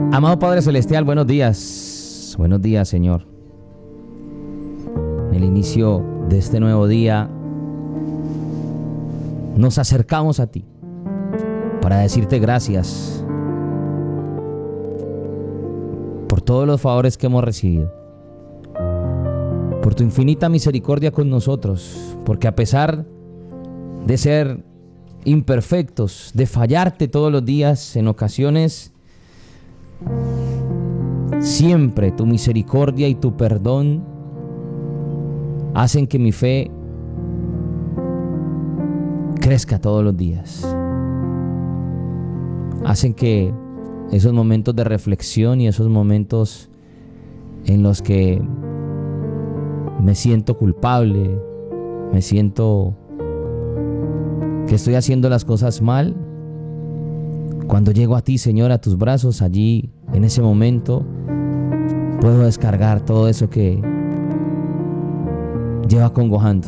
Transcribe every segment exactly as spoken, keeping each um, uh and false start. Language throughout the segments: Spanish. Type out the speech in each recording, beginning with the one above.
Amado Padre Celestial, buenos días. Buenos días, Señor. En el inicio de este nuevo día nos acercamos a ti para decirte gracias por todos los favores que hemos recibido, por tu infinita misericordia con nosotros, porque a pesar de ser imperfectos, de fallarte todos los días, en ocasiones siempre tu misericordia y tu perdón hacen que mi fe crezca todos los días. Hacen que esos momentos de reflexión y esos momentos en los que me siento culpable, me siento que estoy haciendo las cosas mal, cuando llego a ti, Señor, a tus brazos, allí, en ese momento, puedo descargar todo eso que lleva acongojando,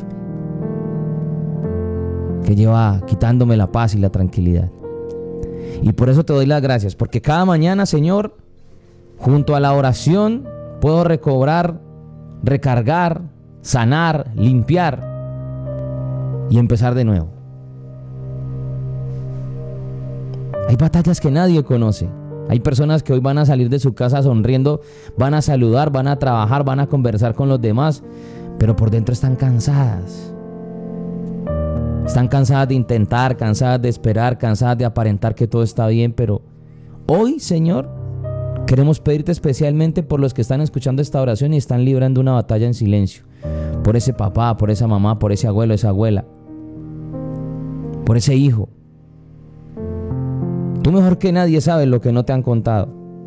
que lleva quitándome la paz y la tranquilidad. Y por eso te doy las gracias, porque cada mañana, Señor, junto a la oración, puedo recobrar, recargar, sanar, limpiar y empezar de nuevo. Hay batallas que nadie conoce. Hay personas que hoy van a salir de su casa sonriendo, van a saludar, van a trabajar, van a conversar con los demás, pero por dentro están cansadas. Están cansadas de intentar, cansadas de esperar, cansadas de aparentar que todo está bien, pero hoy, Señor, queremos pedirte especialmente por los que están escuchando esta oración y están librando una batalla en silencio. Por ese papá, por esa mamá, por ese abuelo, esa abuela, por ese hijo. Tú mejor que nadie sabes lo que no te han contado.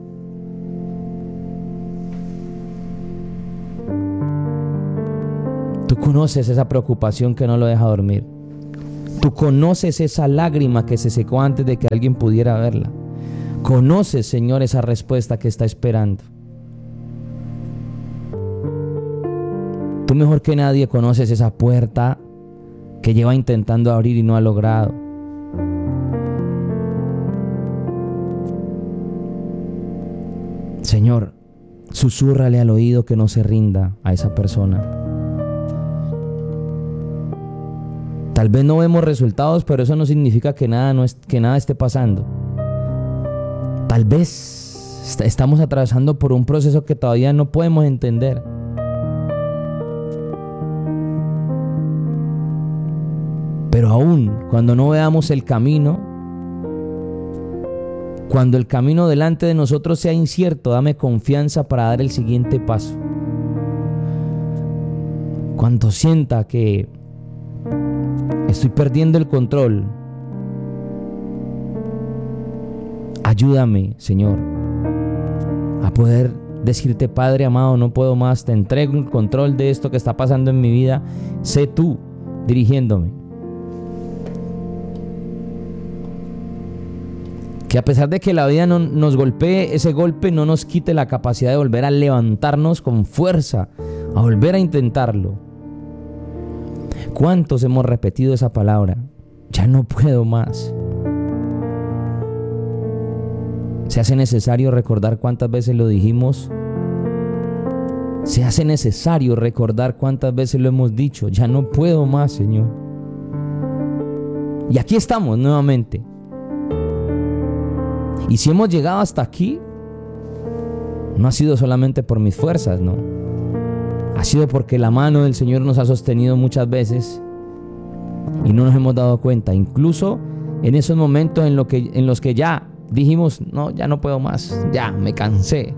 Tú conoces esa preocupación que no lo deja dormir. Tú conoces esa lágrima que se secó antes de que alguien pudiera verla. Conoces, Señor, esa respuesta que está esperando. Tú mejor que nadie conoces esa puerta que lleva intentando abrir y no ha logrado. Señor, susúrrale al oído que no se rinda a esa persona. Tal vez no vemos resultados, pero eso no significa que nada, no es, que nada esté pasando. Tal vez est- estamos atravesando por un proceso que todavía no podemos entender. Pero aún cuando no veamos el camino, cuando el camino delante de nosotros sea incierto, dame confianza para dar el siguiente paso. Cuando sienta que estoy perdiendo el control, ayúdame, Señor, a poder decirte: Padre amado, no puedo más, te entrego el control de esto que está pasando en mi vida. Sé tú dirigiéndome. Que a pesar de que la vida no nos golpee, ese golpe no nos quite la capacidad de volver a levantarnos con fuerza, a volver a intentarlo. ¿Cuántos hemos repetido esa palabra? Ya no puedo más. Se hace necesario recordar cuántas veces lo dijimos. Se hace necesario recordar cuántas veces lo hemos dicho. Ya no puedo más, Señor. Y aquí estamos nuevamente. Y si hemos llegado hasta aquí, no ha sido solamente por mis fuerzas, no. Ha sido porque la mano del Señor nos ha sostenido muchas veces y no nos hemos dado cuenta. Incluso en esos momentos en, lo que, en los que ya dijimos: no, ya no puedo más, ya me cansé.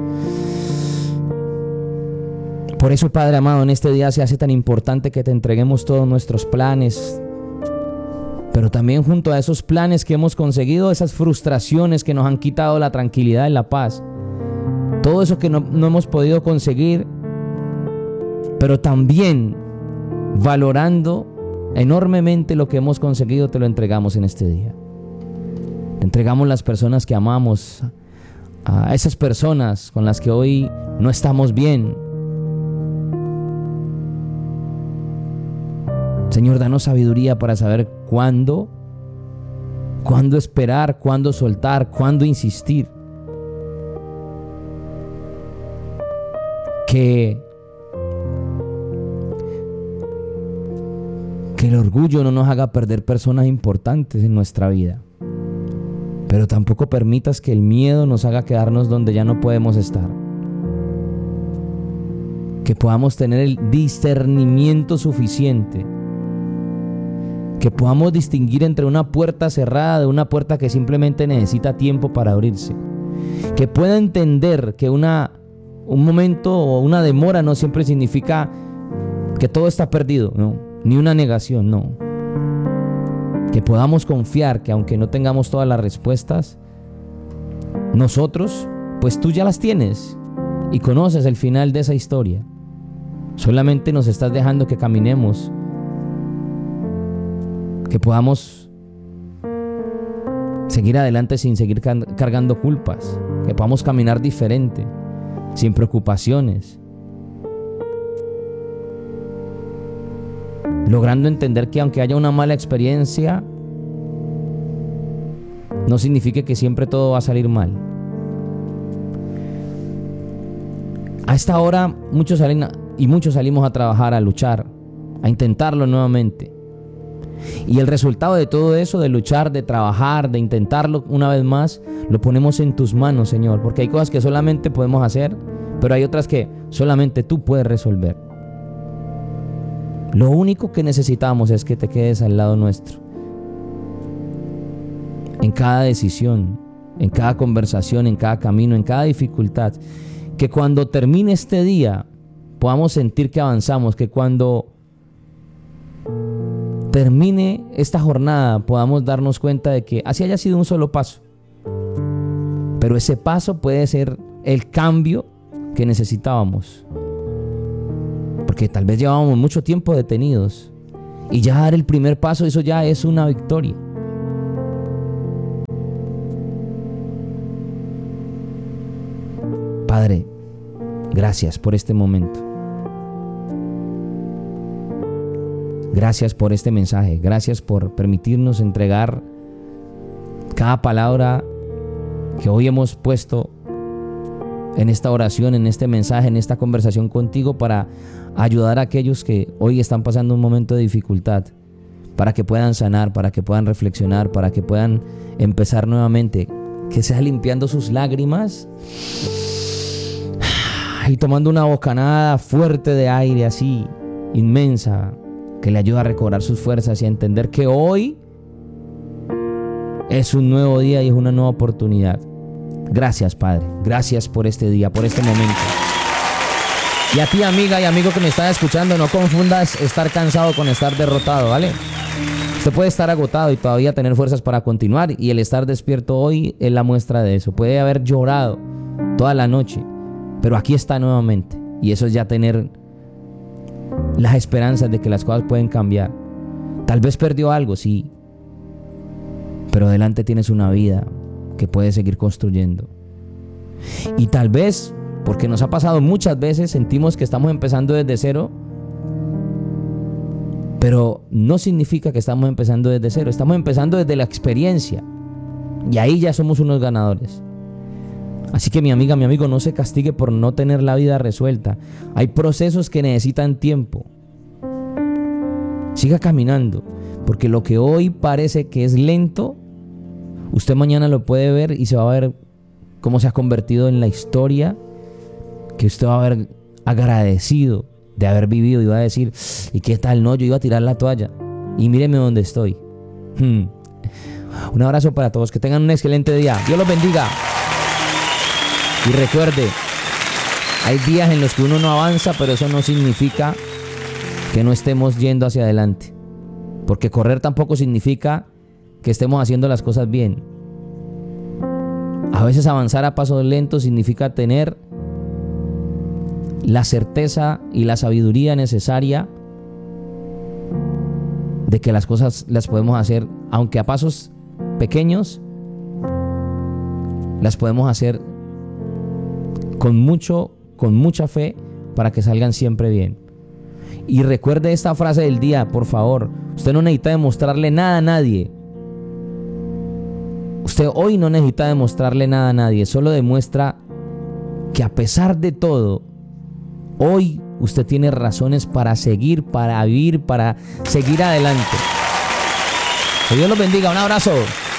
Por eso, Padre amado, en este día se hace tan importante que te entreguemos todos nuestros planes, pero también junto a esos planes que hemos conseguido, esas frustraciones que nos han quitado la tranquilidad y la paz, todo eso que no, no hemos podido conseguir, pero también valorando enormemente lo que hemos conseguido, te lo entregamos en este día. Te entregamos las personas que amamos, a esas personas con las que hoy no estamos bien. Señor, danos sabiduría para saber cuándo, cuándo esperar, cuándo soltar, cuándo insistir. Que, que el orgullo no nos haga perder personas importantes en nuestra vida. Pero tampoco permitas que el miedo nos haga quedarnos donde ya no podemos estar. Que podamos tener el discernimiento suficiente. Que podamos distinguir entre una puerta cerrada de una puerta que simplemente necesita tiempo para abrirse. Que pueda entender que una, un momento o una demora no siempre significa que todo está perdido, no, ni una negación, no. Que podamos confiar que aunque no tengamos todas las respuestas, nosotros, pues tú ya las tienes y conoces el final de esa historia. Solamente nos estás dejando que caminemos, que podamos seguir adelante sin seguir cargando culpas, que podamos caminar diferente, sin preocupaciones, logrando entender que aunque haya una mala experiencia, no significa que siempre todo va a salir mal. A esta hora muchos salen a, y muchos salimos a trabajar, a luchar, a intentarlo nuevamente. Y el resultado de todo eso, de luchar, de trabajar, de intentarlo una vez más, lo ponemos en tus manos, Señor, porque hay cosas que solamente podemos hacer, pero hay otras que solamente tú puedes resolver. Lo único que necesitamos es que te quedes al lado nuestro. En cada decisión, en cada conversación, en cada camino, en cada dificultad. Que cuando termine este día podamos sentir que avanzamos, que cuando termine esta jornada podamos darnos cuenta de que así haya sido un solo paso, pero ese paso puede ser el cambio que necesitábamos, porque tal vez llevábamos mucho tiempo detenidos y ya dar el primer paso, eso ya es una victoria. Padre, gracias por este momento. Gracias por este mensaje, gracias por permitirnos entregar cada palabra que hoy hemos puesto en esta oración, en este mensaje, en esta conversación contigo, para ayudar a aquellos que hoy están pasando un momento de dificultad, para que puedan sanar, para que puedan reflexionar, para que puedan empezar nuevamente, que sea limpiando sus lágrimas y tomando una bocanada fuerte de aire así, inmensa, que le ayuda a recobrar sus fuerzas y a entender que hoy es un nuevo día y es una nueva oportunidad. Gracias, Padre. Gracias por este día, por este momento. Y a ti, amiga y amigo que me estás escuchando, no confundas estar cansado con estar derrotado, ¿vale? Usted puede estar agotado y todavía tener fuerzas para continuar, y el estar despierto hoy es la muestra de eso. Puede haber llorado toda la noche, pero aquí está nuevamente, y eso es ya tener las esperanzas de que las cosas pueden cambiar. Tal vez perdió algo, sí, pero adelante tienes una vida que puedes seguir construyendo. Y tal vez, porque nos ha pasado muchas veces, sentimos que estamos empezando desde cero, pero no significa que estamos empezando desde cero. Estamos empezando desde la experiencia, y ahí ya somos unos ganadores. Así que mi amiga, mi amigo, no se castigue por no tener la vida resuelta. Hay procesos que necesitan tiempo. Siga caminando, porque lo que hoy parece que es lento, usted mañana lo puede ver y se va a ver cómo se ha convertido en la historia que usted va a ver agradecido de haber vivido, y va a decir: ¿y qué tal? No, yo iba a tirar la toalla y míreme dónde estoy. Hmm. Un abrazo para todos, que tengan un excelente día. Dios los bendiga. Y recuerde, hay días en los que uno no avanza, pero eso no significa que no estemos yendo hacia adelante. Porque correr tampoco significa que estemos haciendo las cosas bien. A veces avanzar a pasos lentos significa tener la certeza y la sabiduría necesaria de que las cosas las podemos hacer, aunque a pasos pequeños, las podemos hacer con mucho, con mucha fe, para que salgan siempre bien. Y recuerde esta frase del día, por favor. Usted no necesita demostrarle nada a nadie. Usted hoy no necesita demostrarle nada a nadie. Solo demuestra que a pesar de todo, Hoy usted tiene razones para seguir, para vivir, para seguir adelante. Que Dios los bendiga. Un abrazo.